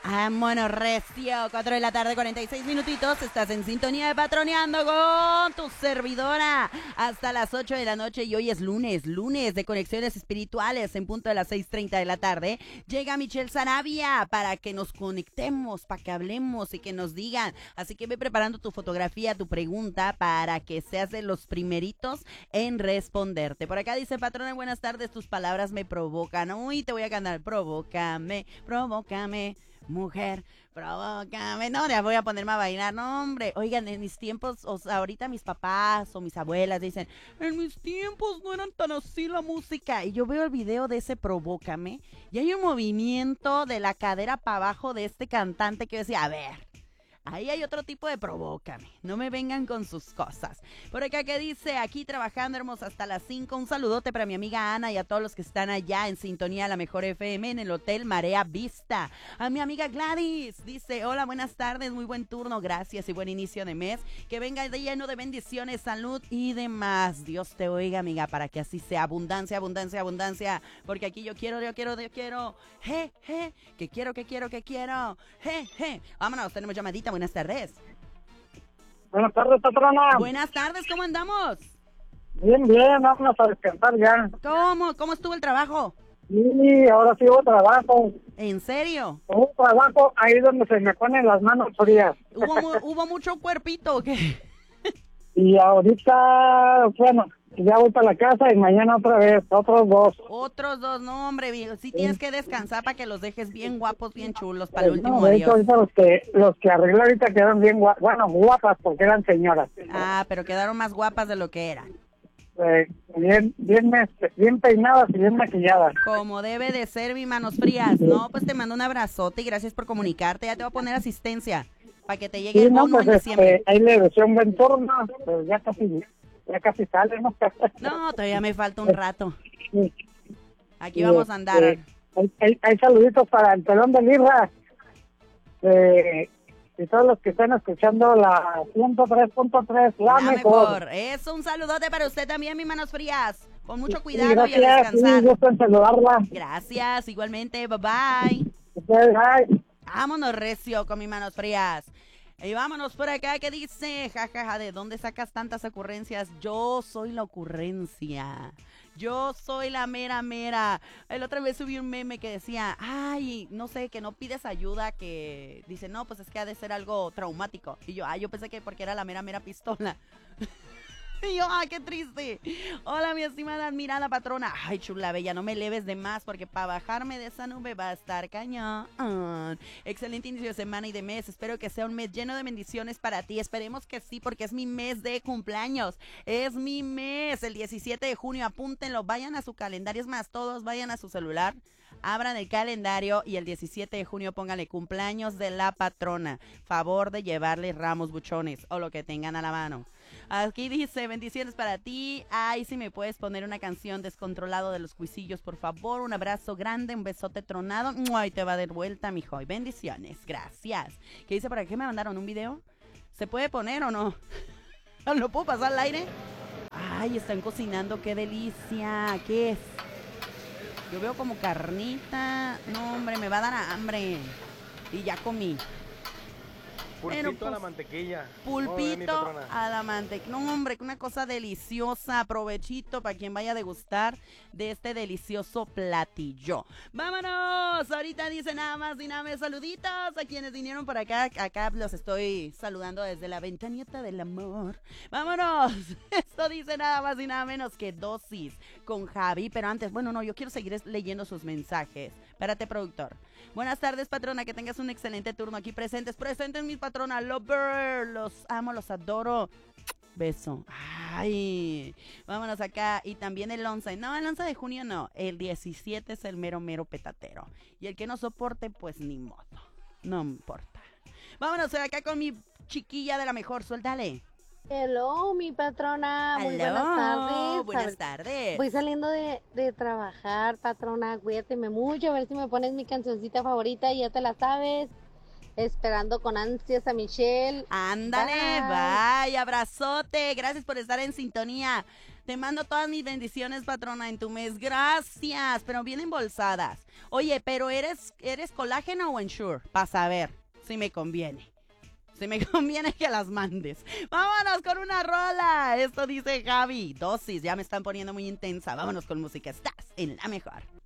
Vámonos, recio, 4 de la tarde, 46 minutitos, estás en sintonía de Patroneando con tu servidora hasta las 8 de la noche y hoy es lunes de conexiones espirituales en punto de las 6:30 de la tarde. Llega Michelle Sarabia para que nos conectemos, para que hablemos y que nos digan, así que ve preparando tu fotografía, tu pregunta para que seas de los primeritos en responderte. Por acá dice patrona, buenas tardes, tus palabras me provocan, uy, te voy a cantar, provócame, mujer, provócame. No, ya voy a ponerme a bailar. No, hombre. Oigan, en mis tiempos, o sea, ahorita mis papás o mis abuelas dicen, en mis tiempos no eran tan así la música. Y yo veo el video de ese Provócame y hay un movimiento de la cadera para abajo de este cantante que yo decía, a ver. Ahí hay otro tipo de provócame. No me vengan con sus cosas. Por acá que dice, aquí trabajando hermosa hasta las 5. Un saludote para mi amiga Ana y a todos los que están allá en sintonía a la mejor FM en el Hotel Marea Vista. A mi amiga Gladys dice, hola, buenas tardes, muy buen turno, gracias y buen inicio de mes. Que venga lleno de bendiciones, salud y demás. Dios te oiga, amiga, para que así sea. Abundancia, abundancia, abundancia. Porque aquí yo quiero. Je, que quiero. Je. Vámonos, tenemos llamadita. Buenas tardes. Buenas tardes, patrona. Buenas tardes, ¿cómo andamos? Bien, vamos a descansar ya. ¿Cómo estuvo el trabajo? Sí, ahora sí hubo trabajo. ¿En serio? Hubo trabajo ahí donde se me ponen las manos frías. ¿Hubo mucho cuerpito o qué? Y ahorita, bueno, ya voy para la casa y mañana otra vez, otros dos. Otros dos, no, hombre, sí tienes que descansar para que los dejes bien guapos, bien chulos para el último de adiós. hecho, ahorita los que arreglé ahorita quedaron bien guapas porque eran señoras. Ah, pero quedaron más guapas de lo que eran. Bien peinadas y bien maquilladas. Como debe de ser, mi manos frías. No, pues te mando un abrazote y gracias por comunicarte. Ya te voy a poner asistencia para que te llegue el bono en diciembre. Ahí le deseo un buen turno, pues ya casi sale, ¿no? No, todavía me falta un rato. Aquí vamos a andar. Hay saluditos para el pelón de Lirra. Y todos los que están escuchando la 103.3, la mejor. Eso, un saludote para usted también, mis manos frías. Con mucho cuidado gracias, y a descansar. Sí, gusto en saludarla. Gracias, igualmente, bye. Bye. Vámonos, recio, con mis manos frías. Y vámonos por acá, que dice, jajaja, ¿de dónde sacas tantas ocurrencias? Yo soy la ocurrencia. Yo soy la mera. El otra vez subí un meme que decía, ay, no sé, que no pides ayuda, que dice, no, pues es que ha de ser algo traumático. Y yo pensé que porque era la mera pistola. Y yo, ¡ay, qué triste! Hola, mi estimada admirada patrona. Ay, chula bella, no me eleves de más porque para bajarme de esa nube va a estar cañón. Excelente inicio de semana y de mes. Espero que sea un mes lleno de bendiciones para ti. Esperemos que sí, porque es mi mes de cumpleaños. Es mi mes, el 17 de junio. Apúntenlo, vayan a su calendario. Es más, todos vayan a su celular. Abran el calendario y el 17 de junio pónganle cumpleaños de la patrona. Favor de llevarle ramos buchones o lo que tengan a la mano. Aquí dice, bendiciones para ti. Ay, si me puedes poner una canción Descontrolado de los Cuisillos, por favor. Un abrazo grande, un besote tronado. Ay, te va de vuelta, mijo. Y bendiciones, gracias. ¿Qué dice por aquí? ¿Me mandaron un video? ¿Se puede poner o no? ¿Lo puedo pasar al aire? Ay, están cocinando, qué delicia. ¿Qué es? Yo veo como carnita. No, hombre, me va a dar hambre. Y ya comí. Pulpito pues, a la mantequilla. Pulpito a la mantequilla. No, hombre, una cosa deliciosa. Provechito para quien vaya a degustar de este delicioso platillo. ¡Vámonos! Ahorita dice nada más y nada menos. Saluditos a quienes vinieron por acá. Acá los estoy saludando desde la ventanita del amor. ¡Vámonos! Esto dice nada más y nada menos que dosis con Javi. Pero antes, bueno, no, yo quiero seguir leyendo sus mensajes. Espérate, productor. Buenas tardes, patrona, que tengas un excelente turno aquí presentes. Presenten mis patrona, lover, los amo, los adoro. Beso. Ay, vámonos acá. Y también el 11. No, el 11 de junio no. El 17 es el mero petatero. Y el que no soporte, pues ni modo. No importa. Vámonos acá con mi chiquilla de la mejor. Suéltale. Hello, mi patrona. Muy buenas tardes. Buenas tardes. Voy saliendo de trabajar, patrona. Cuídateme mucho. A ver si me pones mi cancioncita favorita. Ya te la sabes. Esperando con ansias a Michelle. Ándale, bye. Abrazote. Gracias por estar en sintonía Te mando todas mis bendiciones, patrona, en tu mes. Gracias, pero bien embolsadas. Oye, pero ¿eres colágeno o Ensure? Para saber si me conviene. Si me conviene que las mandes. Vámonos con una rola. Esto dice Javi. Dosis, ya me están poniendo muy intensa. Vámonos con música. Estás en la mejor.